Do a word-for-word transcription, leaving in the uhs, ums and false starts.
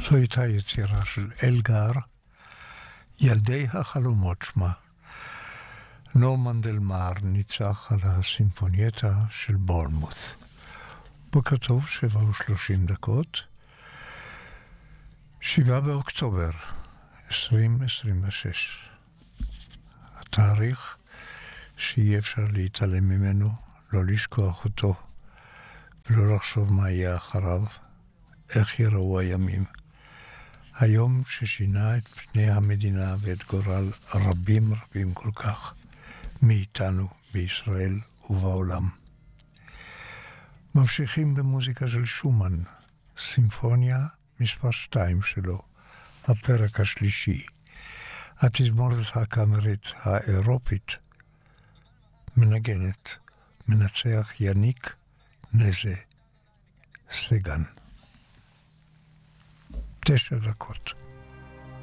זו הייתה יצירה של אלגר, ילדי החלומות שמה. נורמן דלמר ניצח על הסימפונייטה של בורנמות'. בוקר טוב, שבע ושלושים דקות. שבעה באוקטובר, עשרים עשרים ושש. התאריך שאי אפשר להתעלם ממנו, לא לשכוח אותו, ולא לחשוב מה יהיה אחריו, איך יראו הימים. היום ששינה את פני המדינה ואת גורל רבים רבים כל כך מאיתנו בישראל ובעולם. ממשיכים במוזיקה של שומן, סימפוניה מספר שתיים שלו, הפרק השלישי. התזמורת הקאמרית האירופית מנגנת, מנצח יניק נזה סגן. תשע דקות.